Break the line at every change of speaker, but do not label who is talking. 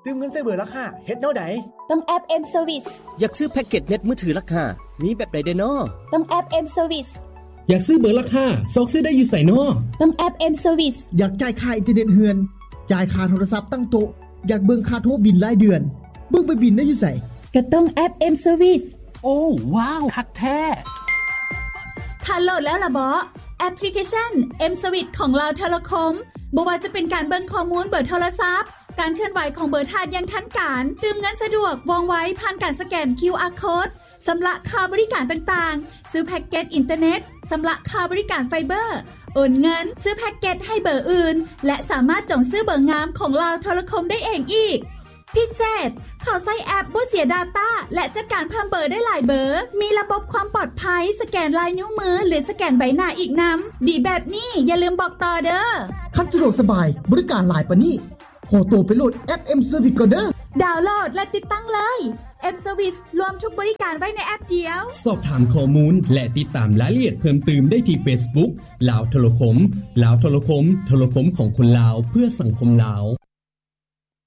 ตืมเงินใส่เบอร์ราคาเฮ็ดแนวใด
ต้องแอป M Service
อยากซื้อแพ็กเกจเน็ตมือถือราคามีแบบใดเด้อน้อ
ต้องแอป M Service
อยากซื้อเบอร์ราคาซอกซื้อได้อยู่ไสน้อ
ต้องแอป M Service
อยากจ่ายค่าอินเทอร์เน็ตเฮือนจ่ายค่าโทรศัพท์ตั้งโต๊ะอยากเบิ่งค่าโทรบิลรายเดือนเบิ่งไปบิลได้อยู่ไส
ก็ต้องแอป M Service
โอ้ว้าวคักแท้
ถ้าโหลดแล้วล่ะบ่แอปพลิเคชัน M Service ของเราโทรคมบ่ว่าจะเป็นการเบิ่งข้อมูลเบอร์โทรศัพท์การเคลื่อนไหวของเบอร์ธาตุอย่างทันการตืมเงินสะดวกว่องไวผ่านการสแกน QR Code สำหรับค่าบริการต่างๆซื้อแพ็กเกจอินเทอร์เน็ตสำหรับค่าบริการไฟเบอร์โอนเงินซื้อแพ็กเกจให้เบอร์อื่นและสามารถจองซื้อเบอร์งามของเราโทรคมได้เองอีกพิเศษเขาใช้แอปบ่เสีย Data และจัดการเพิ่มเบอร์ได้หลายเบอร์มีระบบความปลอดภัยสแกนลายนิ้วมือหรือสแกนใบหน้าอีกนำดีแบบนี้อย่าลืมบอกต่อเด้อ
คันสะดวกสบายบริการหลายปานนี้โหโตไปโหลดแอป M Service ก่อนเด้อ
ดาวน์โหลดและติดตั้งเลย M Service รวมทุกบริการไว้ในแอปเดียว
สอบถามข้อมูลและติดตามรายละเอียดเพิ่มเติมได้ที่ Facebook ลาวโทรคมลาวโทรคมโทรคมของคนลาวเพื่อสังคมลาว